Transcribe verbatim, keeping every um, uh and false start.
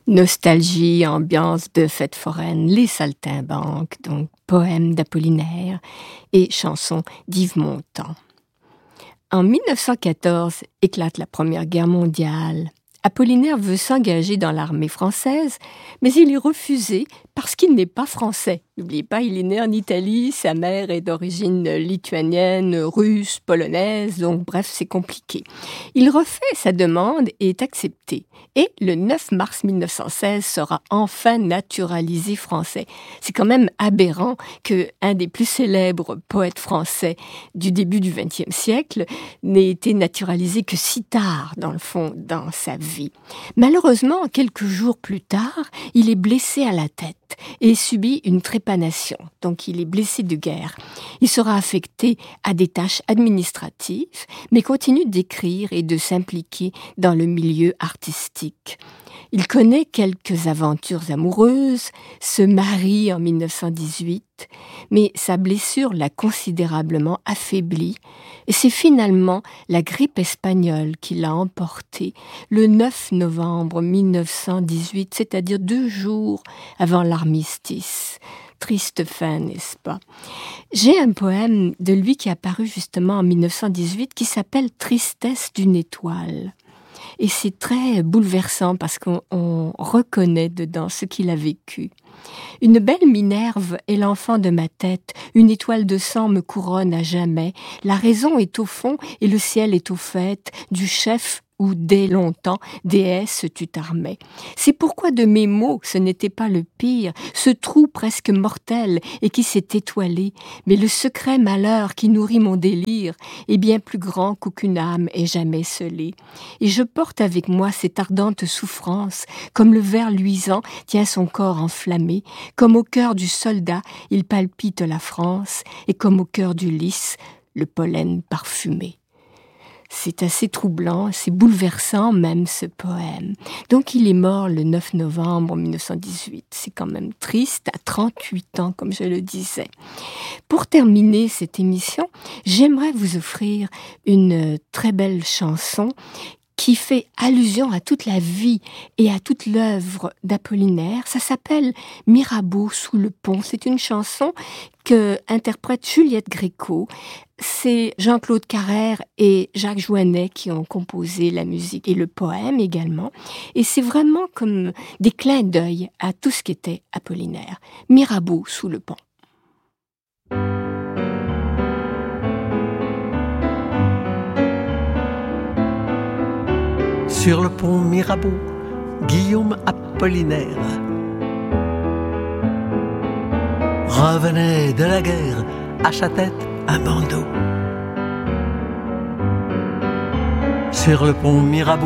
Nostalgie, ambiance de fête foraine, les saltimbanques, donc poèmes d'Apollinaire et chansons d'Yves Montand. En mille neuf cent quatorze éclate la Première Guerre mondiale. Apollinaire veut s'engager dans l'armée française, mais il est refusé parce qu'il n'est pas français. N'oubliez pas, il est né en Italie, sa mère est d'origine lituanienne, russe, polonaise, donc bref, c'est compliqué. Il refait sa demande et est accepté. Et le neuf mars mille neuf cent seize sera enfin naturalisé français. C'est quand même aberrant qu'un des plus célèbres poètes français du début du vingtième siècle n'ait été naturalisé que si tard, dans le fond, dans sa vie. Malheureusement, quelques jours plus tard, il est blessé à la tête et subit une trépanation. Donc il est blessé de guerre. Il sera affecté à des tâches administratives, mais continue d'écrire et de s'impliquer dans le milieu artistique. Il connaît quelques aventures amoureuses, se marie en mille neuf cent dix-huit, mais sa blessure l'a considérablement affaibli et c'est finalement la grippe espagnole qui l'a emporté le neuf novembre mille neuf cent dix-huit, c'est-à-dire deux jours avant l'armistice. Triste fin, n'est-ce pas? J'ai un poème de lui qui est apparu justement en mille neuf cent dix-huit qui s'appelle « Tristesse d'une étoile ». Et c'est très bouleversant parce qu'on on reconnaît dedans ce qu'il a vécu. Une belle Minerve est l'enfant de ma tête, une étoile de sang me couronne à jamais. La raison est au fond et le ciel est au fait, du chef où dès longtemps, déesse, tu t'armais. C'est pourquoi de mes mots, ce n'était pas le pire, ce trou presque mortel et qui s'est étoilé, mais le secret malheur qui nourrit mon délire est bien plus grand qu'aucune âme ait jamais scellé. Et je porte avec moi cette ardente souffrance, comme le ver luisant tient son corps enflammé, comme au cœur du soldat, il palpite la France, et comme au cœur du lys, le pollen parfumé. C'est assez troublant, c'est bouleversant même ce poème. Donc il est mort le neuf novembre mille neuf cent dix-huit. C'est quand même triste, à trente-huit ans comme je le disais. Pour terminer cette émission, j'aimerais vous offrir une très belle chanson qui fait allusion à toute la vie et à toute l'œuvre d'Apollinaire. Ça s'appelle « Mirabeau sous le pont ». C'est une chanson que interprète Juliette Gréco. C'est Jean-Claude Carrère et Jacques Joannet qui ont composé la musique et le poème également. Et c'est vraiment comme des clins d'œil à tout ce qu'était Apollinaire. « Mirabeau sous le pont ». Sur le pont Mirabeau, Guillaume Apollinaire revenait de la guerre, à sa tête un bandeau. Sur le pont Mirabeau,